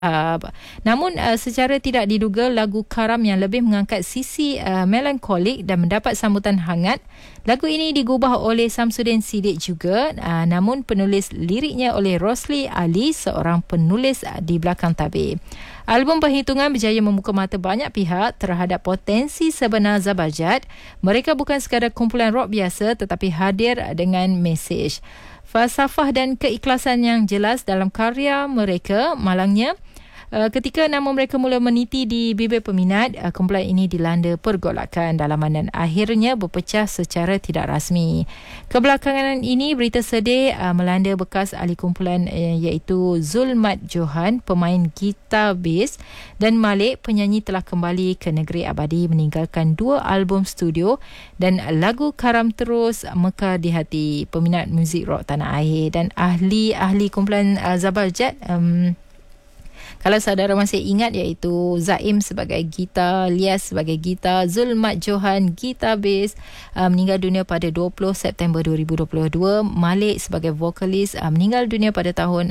Namun secara tidak diduga, lagu Karam yang lebih mengangkat sisi melankolik dan mendapat sambutan hangat. Lagu ini digubah oleh Samsudin Siddiq juga, namun penulis liriknya oleh Rosli Ali, seorang penulis di belakang tabir. Album Perhitungan berjaya membuka mata banyak pihak terhadap potensi sebenar Zabajad. Mereka bukan sekadar kumpulan rock biasa, tetapi hadir dengan mesej, falsafah dan keikhlasan yang jelas dalam karya mereka. Malangnya, ketika nama mereka mula meniti di bibir peminat, kumpulan ini dilanda pergolakan dalaman dan akhirnya berpecah secara tidak rasmi. Kebelakangan ini, berita sedih melanda bekas ahli kumpulan iaitu Zulmat Johan, pemain gitar bass, dan Malik, penyanyi, telah kembali ke negeri abadi meninggalkan 2 album studio, dan lagu Karam terus mekar di hati peminat muzik rock tanah air. Dan ahli kumpulan Zabajad, kalau saudara masih ingat, iaitu Zaim sebagai gitar, Lias sebagai gitar, Zulmat Johan gitar bass, meninggal dunia pada 20 September 2022. Malik sebagai vokalis meninggal dunia pada tahun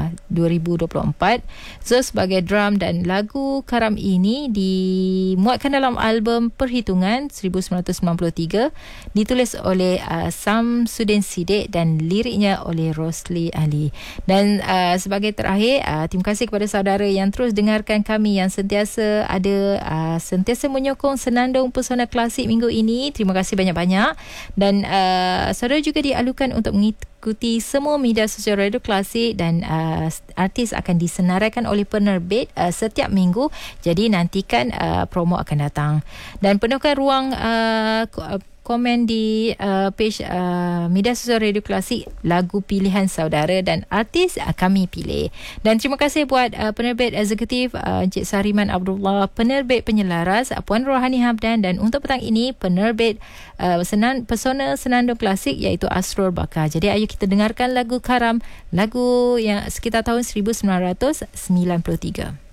2024. Zul sebagai drum, dan lagu Karam ini dimuatkan dalam album Perhitungan 1993, ditulis oleh Samsudin Siddiq dan liriknya oleh Rosli Ali. Dan sebagai terakhir, terima kasih kepada saudara yang terus dengarkan kami, yang sentiasa sentiasa menyokong Senandung Pesona Klasik minggu ini. Terima kasih banyak-banyak. Dan saudara juga dialukan untuk mengikuti semua media sosial Radio Klasik, dan artis akan disenaraikan oleh penerbit setiap minggu. Jadi nantikan promo akan datang. Dan penuhkan ruang komen di page media sosial Radio Klasik lagu pilihan saudara dan artis kami pilih. Dan terima kasih buat penerbit eksekutif Encik Sariman Abdullah, penerbit penyelaras Puan Rohani Hamdan, dan untuk petang ini penerbit Pesona Senandung Klasik iaitu Asrul Bakar. Jadi ayo kita dengarkan lagu Karam, lagu yang sekitar tahun 1993.